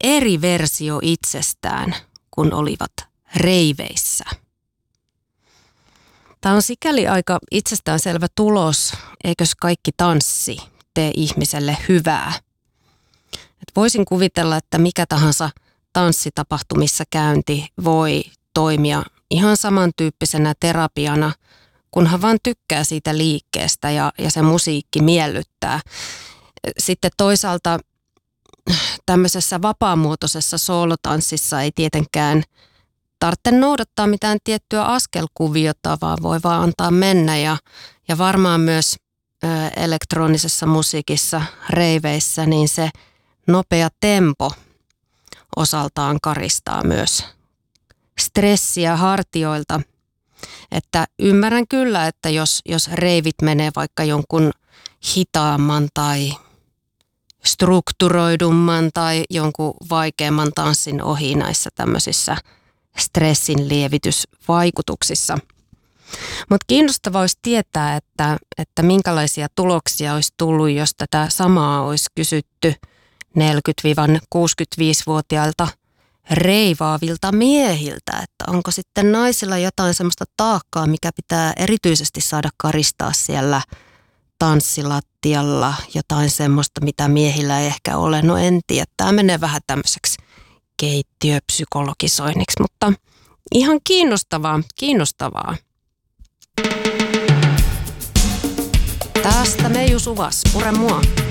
eri versio itsestään, kun olivat reiveissä. Tämä on sikäli aika itsestäänselvä tulos, eikös kaikki tanssi tee ihmiselle hyvää. Et voisin kuvitella, että mikä tahansa tanssitapahtumissa käynti voi toimia ihan samantyyppisenä terapiana, kunhan vaan tykkää siitä liikkeestä ja se musiikki miellyttää. Sitten toisaalta tämmöisessä vapaamuotoisessa soolotanssissa ei tietenkään tarvitse noudattaa mitään tiettyä askelkuviota, vaan voi vaan antaa mennä ja varmaan myös elektronisessa musiikissa, reiveissä, niin se nopea tempo osaltaan karistaa myös stressiä hartioilta. Että ymmärrän kyllä, että jos reivit menee vaikka jonkun hitaamman tai strukturoidumman tai jonkun vaikeamman tanssin ohi näissä tämmöisissä stressin lievitysvaikutuksissa. Mutta kiinnostavaa olisi tietää, että minkälaisia tuloksia olisi tullut, jos tätä samaa olisi kysytty 40-65-vuotiailta reivaavilta miehiltä, että onko sitten naisilla jotain semmoista taakkaa, mikä pitää erityisesti saada karistaa siellä tanssilattialla, jotain semmoista, mitä miehillä ei ehkä ole. No en tiedä, tämä menee vähän tämmöiseksi keittiöpsykologisoinniksi, mutta ihan kiinnostavaa. Tästä Meiju Suvas, pure mua.